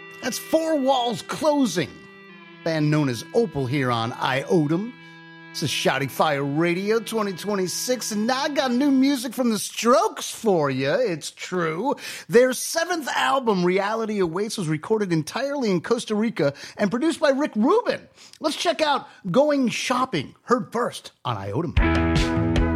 That's Four Walls Closing, band known as Opal here on Iotum. This is Shouting Fire Radio 2026, and now I got new music from The Strokes for you. It's true. Their 7th album, Reality Awaits, was recorded entirely in Costa Rica and produced by Rick Rubin. Let's check out Going Shopping, heard first on Iotum.